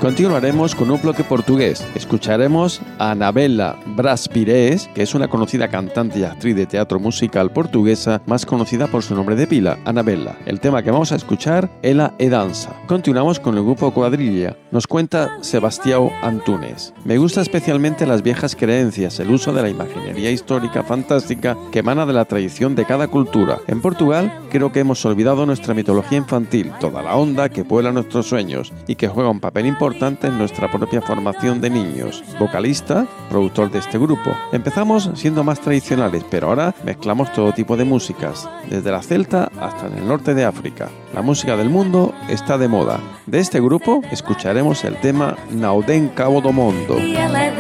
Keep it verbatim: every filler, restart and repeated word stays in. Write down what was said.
Continuaremos con un bloque portugués. Escucharemos a Anabela Braz Pires, que es una conocida cantante y actriz de teatro musical portuguesa, más conocida por su nombre de pila, Anabela. El tema que vamos a escuchar, Ela é Dança. Continuamos con el grupo Cuadrilla. Nos cuenta Sebastião Antunes. Me gusta especialmente las viejas creencias, el uso de la imaginería histórica fantástica que emana de la tradición de cada cultura. En Portugal, creo que hemos olvidado nuestra mitología infantil, toda la onda que vuela nuestros sueños y que juega un papel importante en nuestra propia formación de niños. Vocalista, productor de este grupo. Empezamos siendo más tradicionales, pero ahora mezclamos todo tipo de músicas, desde la celta hasta en el norte de África. La música del mundo está de moda. De este grupo escucharemos el tema Naudén Cabo do Mundo.